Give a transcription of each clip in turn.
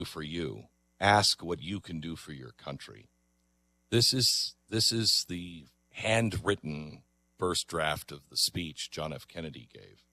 for you. Ask what you can do for your country. This is the handwritten first draft of the speech John F. Kennedy gave.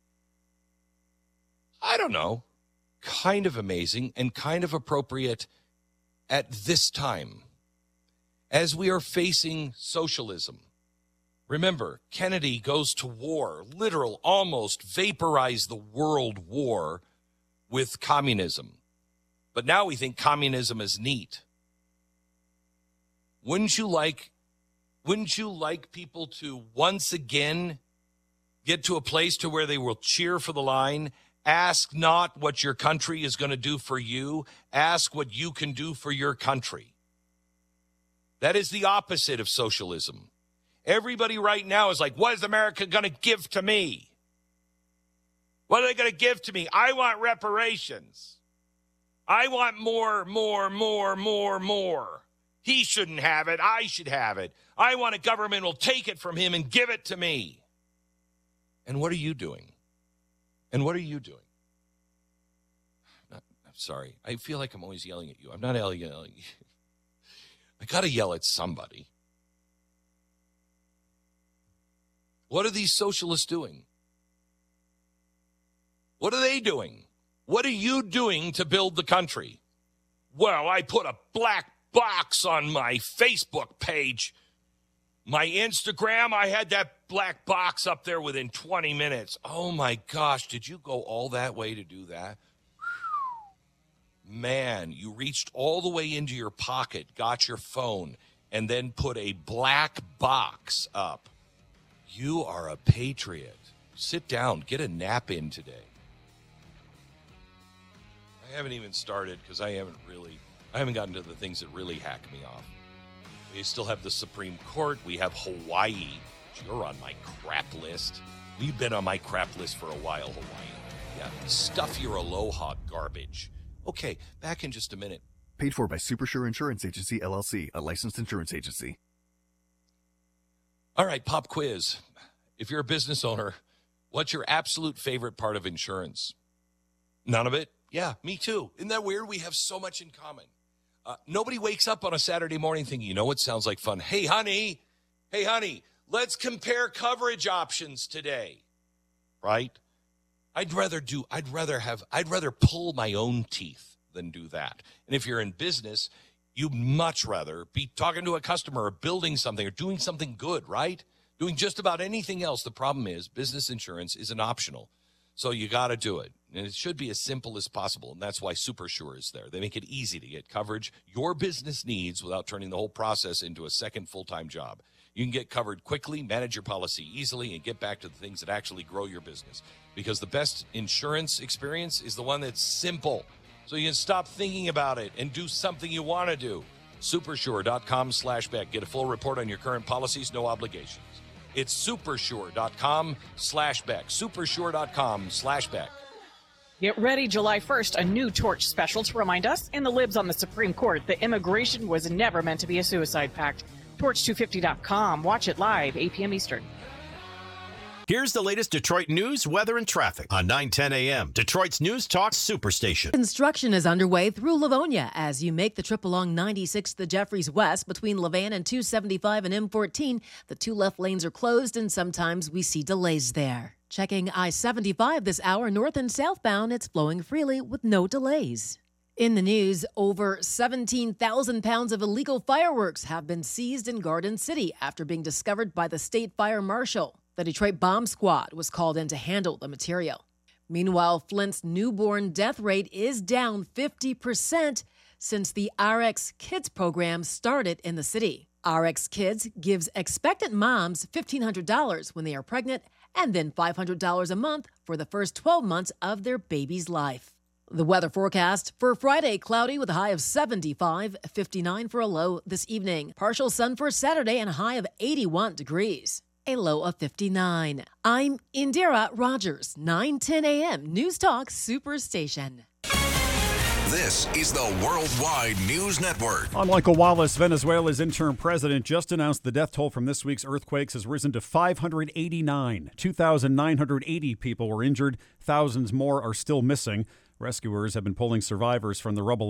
I don't know. Kind of amazing and kind of appropriate at this time as we are facing socialism. Remember, Kennedy goes to war, literal, almost vaporized the world war with communism. But now we think communism is neat. Wouldn't you like people to once again get to a place to where they will cheer for the line? Ask not what your country is going to do for you. Ask what you can do for your country. That is the opposite of socialism. Everybody right now is like, what is America going to give to me? What are they going to give to me? I want reparations. I want more. He shouldn't have it. I should have it. I want a government will take it from him and give it to me. And what are you doing? And what are you doing? I'm sorry. I feel like I'm always yelling at you. I'm not yelling at you. I got to yell at somebody. What are these socialists doing? What are they doing? What are you doing to build the country? Well, I put a black box on my Facebook page. My Instagram, I had that black box up there within 20 minutes. Oh, my gosh, did you go all that way to do that? Man, you reached all the way into your pocket, got your phone, and then put a black box up. You are a patriot. Sit down, get a nap in today. I haven't even started because I haven't gotten to the things that really hack me off. We still have the Supreme Court. We have Hawaii. You're on my crap list. You've been on my crap list for a while, Hawaii. Yeah, stuff your aloha garbage. Okay, back in just a minute. Paid for by Supersure Insurance Agency, LLC, a licensed insurance agency. All right, pop quiz. If you're a business owner, what's your absolute favorite part of insurance? None of it? Yeah, me too. Isn't that weird? We have so much in common. Nobody wakes up on a Saturday morning thinking, you know what sounds like fun? Hey, honey, let's compare coverage options today. Right? I'd rather pull my own teeth than do that. And if you're in business, you'd much rather be talking to a customer or building something or doing something good, right? Doing just about anything else. The problem is business insurance isn't optional. So you got to do it. And it should be as simple as possible. And that's why SuperSure is there. They make it easy to get coverage your business needs without turning the whole process into a second full-time job. You can get covered quickly, manage your policy easily, and get back to the things that actually grow your business. Because the best insurance experience is the one that's simple. So you can stop thinking about it and do something you want to do. Supersure.com/Beck. Get a full report on your current policies, no obligations. It's supersure.com/Beck. Supersure.com/Beck. Get ready July 1st, a new Torch special to remind us and the libs on the Supreme Court that immigration was never meant to be a suicide pact. Torch250.com. Watch it live, 8 p.m. Eastern. Here's the latest Detroit news, weather, and traffic on 9:10 a.m. Detroit's News Talk Superstation. Construction is underway through Livonia as you make the trip along 96 the Jeffries West between Levan and 275 and M14. The two left lanes are closed and sometimes we see delays there. Checking I-75 this hour north and southbound, it's flowing freely with no delays. In the news, over 17,000 pounds of illegal fireworks have been seized in Garden City after being discovered by the state fire marshal. The Detroit Bomb Squad was called in to handle the material. Meanwhile, Flint's newborn death rate is down 50% since the RX Kids program started in the city. RX Kids gives expectant moms $1,500 when they are pregnant and then $500 a month for the first 12 months of their baby's life. The weather forecast for Friday, cloudy with a high of 75, 59 for a low this evening. Partial sun for Saturday and a high of 81 degrees. A low of 59. I'm Indira Rogers, 9:10 a.m. News Talk Superstation. This is the Worldwide News Network. I'm Michael Wallace. Venezuela's interim president just announced the death toll from this week's earthquakes has risen to 589. 2,980 people were injured. Thousands more are still missing. Rescuers have been pulling survivors from the rubble